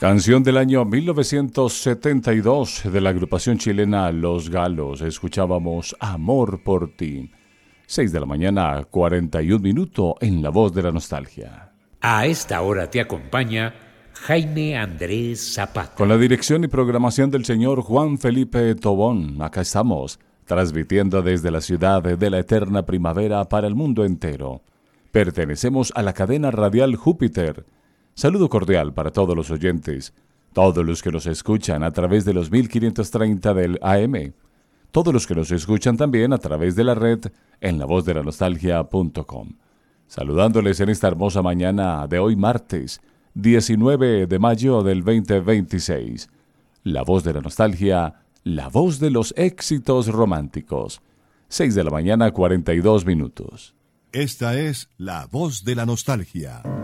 Canción del año 1972 de la agrupación chilena Los Galos. Escuchábamos Amor por ti. 6 de la mañana, 41 minutos en La Voz de la Nostalgia. A esta hora te acompaña Jaime Andrés Zapata. Con la dirección y programación del señor Juan Felipe Tobón, acá estamos, transmitiendo desde la ciudad de la eterna primavera para el mundo entero. Pertenecemos a la cadena radial Júpiter. Saludo cordial para todos los oyentes, todos los que nos escuchan a través de los 1530 del AM, todos los que nos escuchan también a través de la red en lavozdelanostaljia.com. Saludándoles en esta hermosa mañana de hoy martes, 19 de mayo del 2026. La Voz de la Nostalgia, la voz de los éxitos románticos. 6 de la mañana, 42 minutos. Esta es La Voz de la Nostalgia.